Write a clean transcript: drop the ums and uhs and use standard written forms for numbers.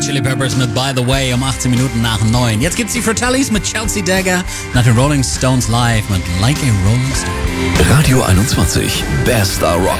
Hot Chili Peppers mit By the Way um 18 Minuten nach 9. Jetzt gibt's die Fratellis mit Chelsea Dagger, nach den Rolling Stones live mit Like a Rolling Stone. Radio 21, bester Rock.